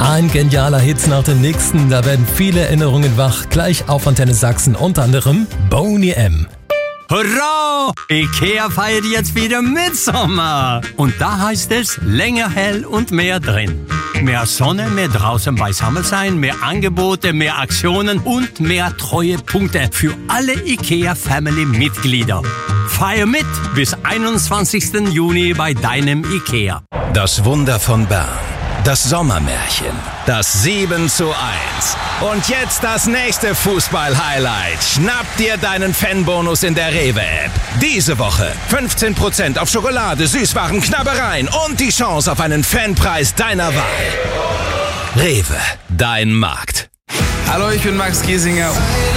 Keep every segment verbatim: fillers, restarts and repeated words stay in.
Ein genialer Hit nach dem nächsten, da werden viele Erinnerungen wach. Gleich auf Antenne Sachsen, unter anderem Boney M. Hurra! IKEA feiert jetzt wieder Mitsommer. Und da heißt es länger hell und mehr drin. Mehr Sonne, mehr draußen beisammen sein, mehr Angebote, mehr Aktionen und mehr Treuepunkte für alle IKEA-Family-Mitglieder. Feier mit bis einundzwanzigsten Juni bei deinem IKEA. Das Wunder von Bern. Das Sommermärchen. Das sieben zu eins. Und jetzt das nächste Fußball-Highlight. Schnapp dir deinen Fanbonus in der Rewe-App. Diese Woche fünfzehn Prozent auf Schokolade, Süßwaren, Knabbereien und die Chance auf einen Fanpreis deiner Wahl. Rewe, dein Markt. Hallo, ich bin Max Giesinger.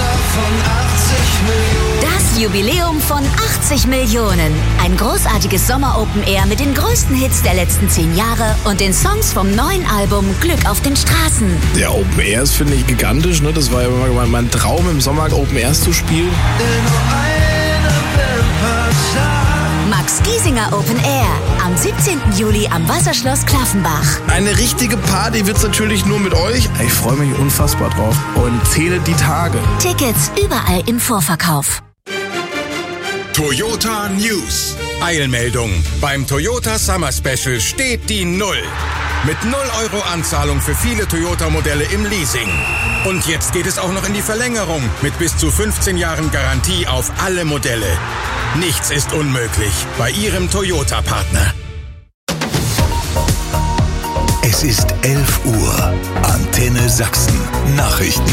Das Jubiläum von achtzig Millionen. Ein großartiges Sommer-Open-Air mit den größten Hits der letzten zehn Jahre und den Songs vom neuen Album Glück auf den Straßen. Der Open Air ist, finde ich, gigantisch. Ne? Das war ja immer mein Traum, im Sommer Open Airs zu spielen. Max Giesinger Open Air. Am siebzehnten Juli am Wasserschloss Klaffenbach. Eine richtige Party wird's natürlich nur mit euch. Ich freue mich unfassbar drauf und zähle die Tage. Tickets überall im Vorverkauf. Toyota News. Eilmeldung. Beim Toyota Summer Special steht die Null. Mit null Euro Anzahlung für viele Toyota-Modelle im Leasing. Und jetzt geht es auch noch in die Verlängerung mit bis zu fünfzehn Jahren Garantie auf alle Modelle. Nichts ist unmöglich bei Ihrem Toyota-Partner. Es ist elf Uhr. Antenne Sachsen. Nachrichten.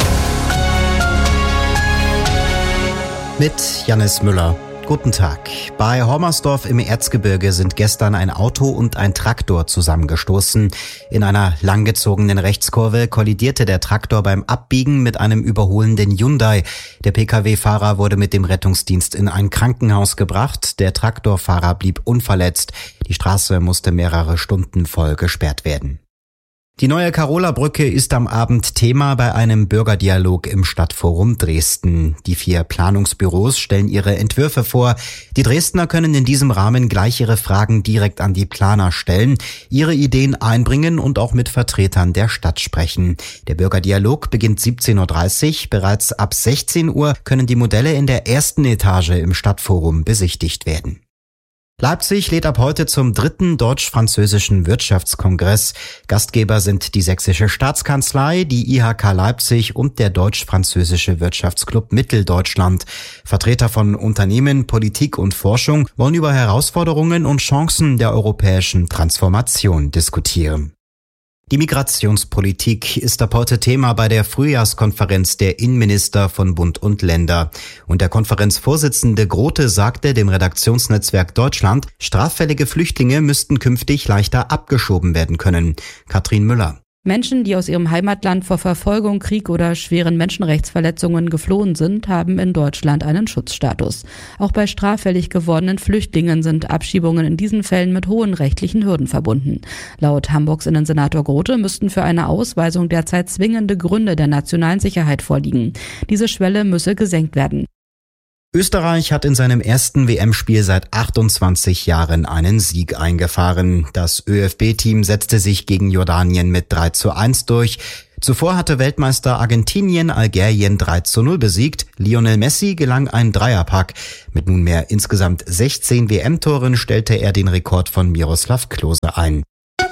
Mit Jannis Müller. Guten Tag. Bei Hormersdorf im Erzgebirge sind gestern ein Auto und ein Traktor zusammengestoßen. In einer langgezogenen Rechtskurve kollidierte der Traktor beim Abbiegen mit einem überholenden Hyundai. Der Pkw-Fahrer wurde mit dem Rettungsdienst in ein Krankenhaus gebracht. Der Traktorfahrer blieb unverletzt. Die Straße musste mehrere Stunden voll gesperrt werden. Die neue Karola-Brücke ist am Abend Thema bei einem Bürgerdialog im Stadtforum Dresden. Die vier Planungsbüros stellen ihre Entwürfe vor. Die Dresdner können in diesem Rahmen gleich ihre Fragen direkt an die Planer stellen, ihre Ideen einbringen und auch mit Vertretern der Stadt sprechen. Der Bürgerdialog beginnt siebzehn Uhr dreißig. Bereits ab sechzehn Uhr können die Modelle in der ersten Etage im Stadtforum besichtigt werden. Leipzig lädt ab heute zum dritten deutsch-französischen Wirtschaftskongress. Gastgeber sind die Sächsische Staatskanzlei, die I H K Leipzig und der deutsch-französische Wirtschaftsclub Mitteldeutschland. Vertreter von Unternehmen, Politik und Forschung wollen über Herausforderungen und Chancen der europäischen Transformation diskutieren. Die Migrationspolitik ist ab heute Thema bei der Frühjahrskonferenz der Innenminister von Bund und Länder. Und der Konferenzvorsitzende Grote sagte dem Redaktionsnetzwerk Deutschland, straffällige Flüchtlinge müssten künftig leichter abgeschoben werden können. Katrin Müller. Menschen, die aus ihrem Heimatland vor Verfolgung, Krieg oder schweren Menschenrechtsverletzungen geflohen sind, haben in Deutschland einen Schutzstatus. Auch bei straffällig gewordenen Flüchtlingen sind Abschiebungen in diesen Fällen mit hohen rechtlichen Hürden verbunden. Laut Hamburgs Innensenator Grote müssten für eine Ausweisung derzeit zwingende Gründe der nationalen Sicherheit vorliegen. Diese Schwelle müsse gesenkt werden. Österreich hat in seinem ersten W M-Spiel seit achtundzwanzig Jahren einen Sieg eingefahren. Das ÖFB-Team setzte sich gegen Jordanien mit drei zu eins durch. Zuvor hatte Weltmeister Argentinien Algerien drei zu null besiegt. Lionel Messi gelang ein Dreierpack. Mit nunmehr insgesamt sechzehn W M-Toren stellte er den Rekord von Miroslav Klose ein.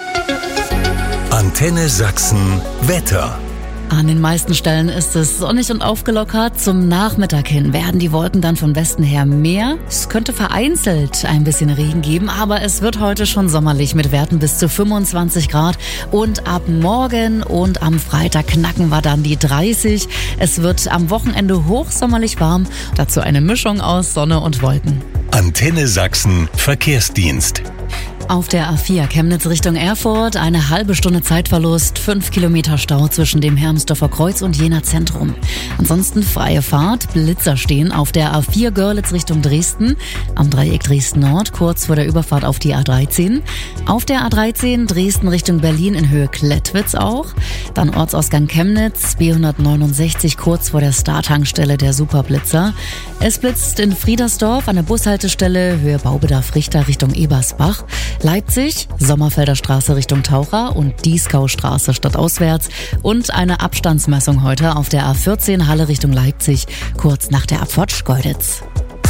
Antenne Sachsen Wetter. An den meisten Stellen ist es sonnig und aufgelockert. Zum Nachmittag hin werden die Wolken dann von Westen her mehr. Es könnte vereinzelt ein bisschen Regen geben, aber es wird heute schon sommerlich mit Werten bis zu fünfundzwanzig Grad. Und ab morgen und am Freitag knacken wir dann die dreißig. Es wird am Wochenende hochsommerlich warm. Dazu eine Mischung aus Sonne und Wolken. Antenne Sachsen Verkehrsdienst. Auf der A vier Chemnitz Richtung Erfurt eine halbe Stunde Zeitverlust, fünf Kilometer Stau zwischen dem Hermsdorfer Kreuz und Jena Zentrum. Ansonsten freie Fahrt, Blitzer stehen auf der A vier Görlitz Richtung Dresden, am Dreieck Dresden Nord kurz vor der Überfahrt auf die A dreizehn. Auf der A dreizehn Dresden Richtung Berlin in Höhe Klettwitz auch. Dann Ortsausgang Chemnitz, B hundertneunundsechzig kurz vor der Starttankstelle der Superblitzer. Es blitzt in Friedersdorf an der Bushaltestelle Höhe Baubedarf Richter Richtung Ebersbach. Leipzig, Sommerfelder Straße Richtung Taucher und Dieskaustraße stadtauswärts und eine Abstandsmessung heute auf der A vierzehn Halle Richtung Leipzig, kurz nach der Abfahrt Schkeuditz.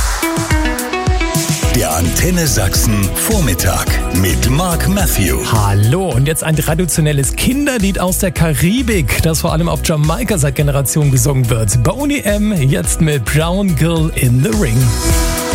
Der Antenne Sachsen Vormittag mit Mark Matthew. Hallo, und jetzt ein traditionelles Kinderlied aus der Karibik, das vor allem auf Jamaika seit Generationen gesungen wird. Boney M. jetzt mit Brown Girl in the Ring.